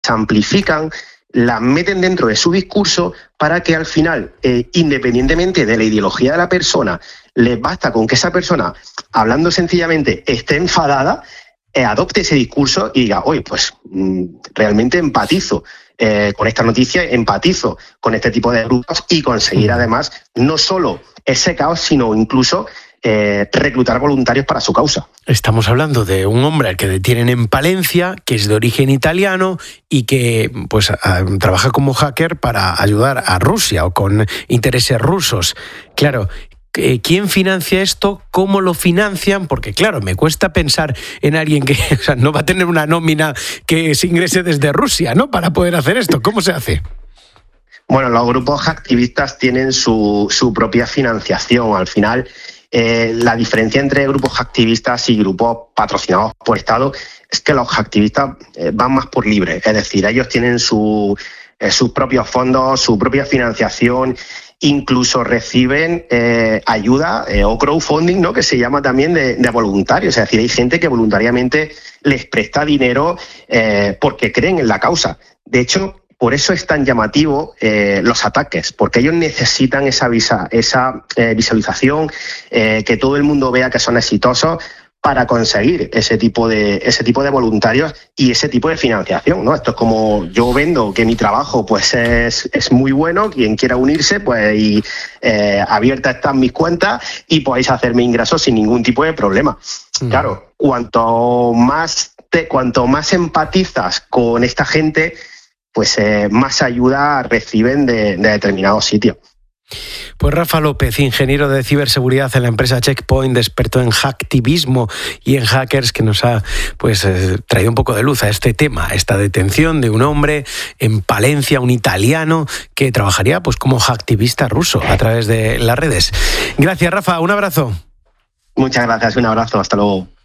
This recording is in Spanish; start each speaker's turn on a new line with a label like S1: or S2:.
S1: amplifican, las meten dentro de su discurso para que al final, independientemente de la ideología de la persona, les basta con que esa persona, hablando sencillamente, esté enfadada, adopte ese discurso y diga, oye, pues realmente empatizo con esta noticia, empatizo con este tipo de grupos y conseguir además no solo ese caos, sino incluso reclutar voluntarios para su causa.
S2: Estamos hablando de un hombre al que detienen en Palencia, que es de origen italiano y que pues trabaja como hacker para ayudar a Rusia o con intereses rusos. Claro, ¿quién financia esto? ¿Cómo lo financian? Porque claro, me cuesta pensar en alguien que no va a tener una nómina que se ingrese desde Rusia, ¿no? Para poder hacer esto. ¿Cómo se hace?
S1: Bueno, los grupos hacktivistas tienen su propia financiación. Al final, la diferencia entre grupos hacktivistas y grupos patrocinados por Estado es que los hacktivistas van más por libre. Es decir, ellos tienen sus propios fondos, su propia financiación, incluso reciben ayuda o crowdfunding, ¿no?, que se llama también de voluntarios. Es decir, hay gente que voluntariamente les presta dinero porque creen en la causa. De hecho, por eso es tan llamativo los ataques, porque ellos necesitan esa visualización, que todo el mundo vea que son exitosos para conseguir ese tipo de voluntarios y ese tipo de financiación, ¿no? Esto es como yo vendo que mi trabajo pues es muy bueno, quien quiera unirse, pues abiertas están mis cuentas y podéis hacerme ingresos sin ningún tipo de problema. Claro, cuanto más empatizas con esta gente, pues más ayuda reciben de determinados sitios.
S2: Pues Rafa López, ingeniero de ciberseguridad en la empresa Checkpoint, experto en hacktivismo y en hackers, que nos ha traído un poco de luz a este tema, a esta detención de un hombre en Palencia, un italiano, que trabajaría pues como hacktivista ruso a través de las redes. Gracias, Rafa, un abrazo.
S1: Muchas gracias, un abrazo, hasta luego.